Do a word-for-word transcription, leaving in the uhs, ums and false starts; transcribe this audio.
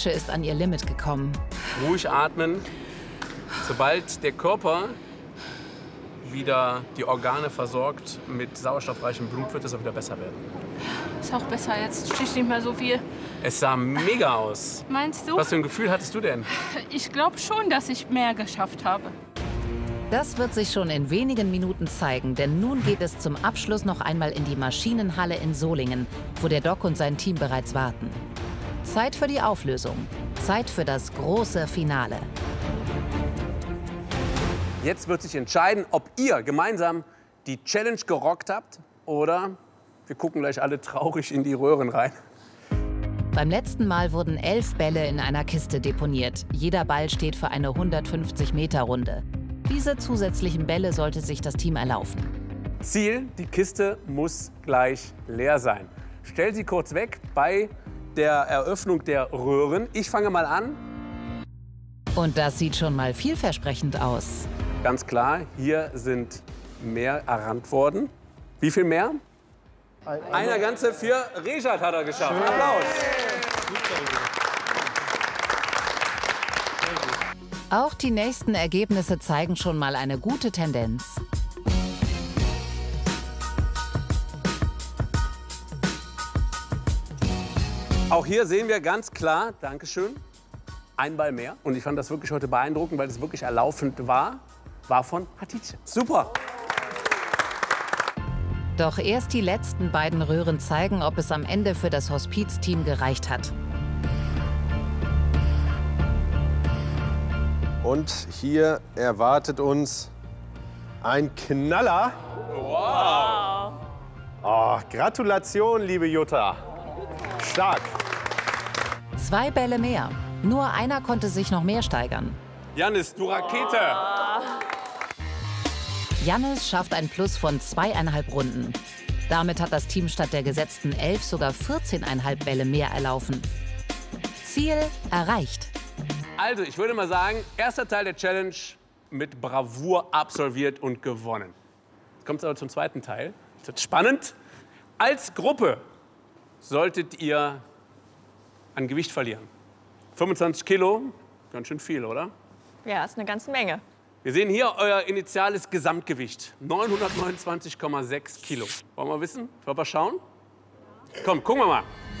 Hatice ist an ihr Limit gekommen. Ruhig atmen. Sobald der Körper wieder die Organe versorgt mit sauerstoffreichem Blut, wird es auch wieder besser werden. Ist auch besser, jetzt sticht nicht mehr so viel. Es sah mega aus. Meinst du? Was für ein Gefühl hattest du denn? Ich glaube schon, dass ich mehr geschafft habe. Das wird sich schon in wenigen Minuten zeigen, denn nun geht es zum Abschluss noch einmal in die Maschinenhalle in Solingen, wo der Doc und sein Team bereits warten. Zeit für die Auflösung. Zeit für das große Finale. Jetzt wird sich entscheiden, ob ihr gemeinsam die Challenge gerockt habt oder wir gucken gleich alle traurig in die Röhren rein. Beim letzten Mal wurden elf Bälle in einer Kiste deponiert. Jeder Ball steht für eine hundertfünfzig Meter Runde. Diese zusätzlichen Bälle sollte sich das Team erlaufen. Ziel, die Kiste muss gleich leer sein. Stell sie kurz weg bei der Eröffnung der Röhren. Ich fange mal an. Und das sieht schon mal vielversprechend aus. Ganz klar, hier sind mehr errannt worden. Wie viel mehr? Einer ganze für Rejat hat er geschafft. Applaus. Auch die nächsten Ergebnisse zeigen schon mal eine gute Tendenz. Auch hier sehen wir ganz klar, Dankeschön, ein Ball mehr. Und ich fand das wirklich heute beeindruckend, weil es wirklich erlaufend war, war von Hatice. Super. Doch erst die letzten beiden Röhren zeigen, ob es am Ende für das Hospizteam gereicht hat. Und hier erwartet uns ein Knaller. Wow. Oh, Gratulation, liebe Jutta. Stark. Zwei Bälle mehr. Nur einer konnte sich noch mehr steigern. Jannis, du Rakete. Jannis schafft ein Plus von zweieinhalb Runden. Damit hat das Team statt der gesetzten elf sogar vierzehneinhalb Bälle mehr erlaufen. Ziel erreicht. Also, ich würde mal sagen, erster Teil der Challenge mit Bravour absolviert und gewonnen. Jetzt kommt es aber zum zweiten Teil. Das wird spannend. Als Gruppe solltet ihr an Gewicht verlieren. fünfundzwanzig Kilo, ganz schön viel, oder? Ja, ist eine ganze Menge. Wir sehen hier euer initiales Gesamtgewicht. neunhundertneunundzwanzig Komma sechs Kilo. Wollen wir wissen? Wollen wir schauen? Komm, gucken wir mal.